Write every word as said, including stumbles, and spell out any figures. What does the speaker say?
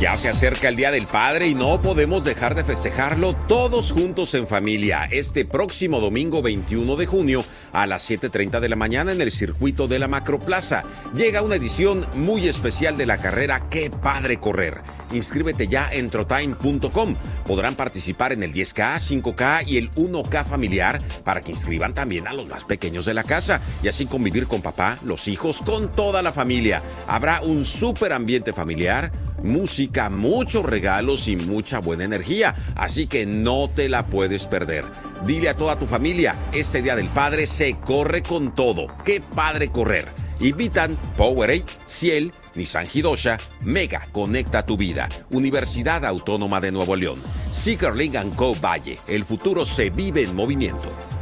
Ya se acerca el Día del Padre y no podemos dejar de festejarlo todos juntos en familia. Este próximo domingo veintiuno de junio a las siete treinta de la mañana en el circuito de la Macroplaza. Llega una edición muy especial de la carrera Qué Padre Correr. Inscríbete ya en trotime punto com. Podrán participar en el diez K, cinco K y el uno K familiar para que inscriban también a los más pequeños de la casa y así convivir con papá, los hijos, con toda la familia. Habrá un súper ambiente familiar, música, muchos regalos y mucha buena energía, así que no te la puedes perder. Dile a toda tu familia, este Día del Padre se corre con todo. ¡Qué padre correr! Invitan Powerade, Ciel, Nissan Hidosha, Mega Conecta tu Vida, Universidad Autónoma de Nuevo León, Seekerling and Co. Valle. El futuro se vive en movimiento.